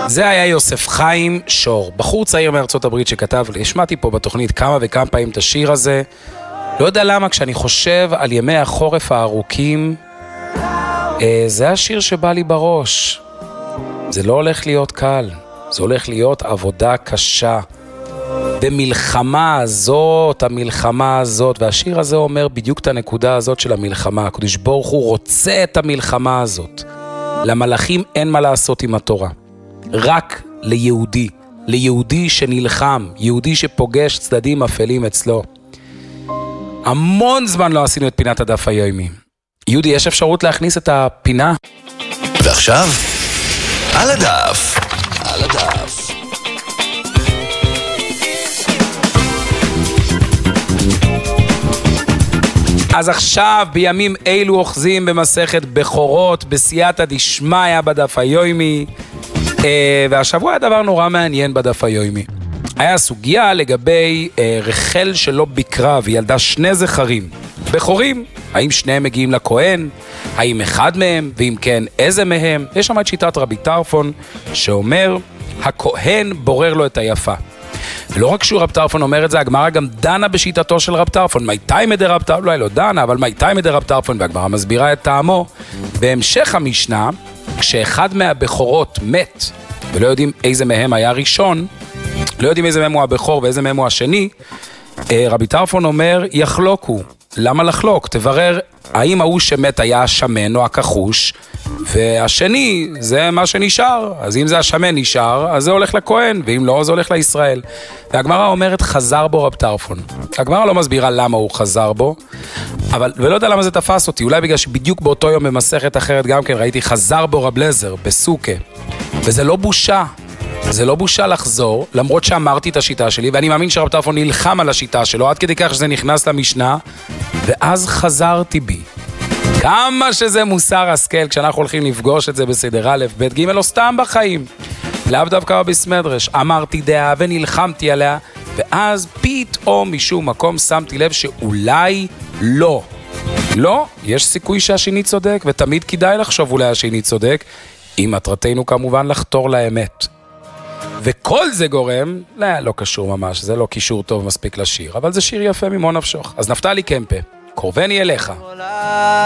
זה היה יוסף חיים שור, בחור צעיר מארצות הברית שכתב, השמעתי פה בתוכנית כמה וכמה פעמים את השיר הזה. לא יודע למה, כשאני חושב על ימי החורף הארוכים, זה השיר שבא לי בראש. זה לא הולך להיות קל, זה הולך להיות עבודה קשה. במלחמה הזאת, והשיר הזה אומר בדיוק את הנקודה הזאת של המלחמה. הקדוש ברוך הוא רוצה את המלחמה הזאת. למלאכים אין מה לעשות עם התורה. רק ליהודי שנלחם, יהודי שפוגש צדדים אפלים אצלו. המון זמן לא עשינו את פינת הדף היומי. יהודי, יש אפשרות להכניס את הפינה? ועכשיו, על הדף. אז עכשיו בימים אלו אוחזים במסכת בכורות בסייעתא דשמיא בדף היומי, והשבוע היה דבר נורא מעניין בדף היומי. היה סוגיה לגבי רחל שלא ביקרה וילדה שני זכרים בכורים, האם שניהם מגיעים לכהן, האם אחד מהם, ואם כן איזה מהם. יש שם את שיטת רבי טרפון שאומר הכהן בורר לו את היפה. ולא רק שהוא רב טרפון אומר את זה, הגמרא גם דנה בשיטתו של רב טרפון. מי תימא דרב טרפון, לא, לא דנה, אבל מי תימא דרב טרפון, והגמרא מסבירה את טעמו. בהמשך המשנה, כשאחד מהבכורות מת, ולא יודעים איזה מהם היה ראשון, לא יודעים איזה מהם הוא הבכור ואיזה מהם הוא השני, רבי טרפון אומר, יחלוקו. למה לחלוק? תברר האם ההוא שמת היה השמן או הכחוש, והשני זה מה שנשאר. אז אם זה השמן נשאר, אז זה הולך לכהן, ואם לא, זה הולך לישראל. והגמרא אומרת, חזר בו רב טרפון. הגמרא לא מסבירה למה הוא חזר בו, ולא יודע למה זה תפס אותי. אולי בגלל שבדיוק באותו יום במסכת אחרת גם כן ראיתי חזר בו רב לזר בסוכה. וזה לא בושה. זה לא בושה לחזור, למרות שאמרתי את השיטה שלי, ואני מאמין שרב טרפון נלחם על השיטה שלו, עד כדי כך שזה נכנס למשנה, ואז חזרתי בי. כמה שזה מוסר השכל, כשאנחנו הולכים לפגוש את זה בסדר א', ב', ג', לא סתם בחיים. לאו דווקא בסמדרש, אמרתי דעה ונלחמתי עליה, ואז פתאום משום מקום שמתי לב שאולי לא. לא, יש סיכוי שהשני צודק, ותמיד כדאי לחשוב אולי השני צודק, אם מטרתנו כמובן לחתור לאמת. וכל זה גורם, לא קשור ממש, זה לא קישור טוב מספיק לשיר, אבל זה שיר יפה ממון נפשוך. אז נפתלי קמפה, קורבני אליך.